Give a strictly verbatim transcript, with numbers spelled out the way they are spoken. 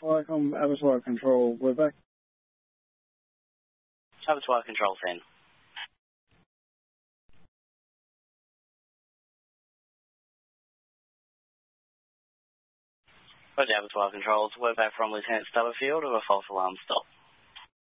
Welcome, Abattoir Control, we're back. Abattoir Control ten. Roger, Abattoir Controls, we're back from Lieutenant Stubberfield of a false alarm stop.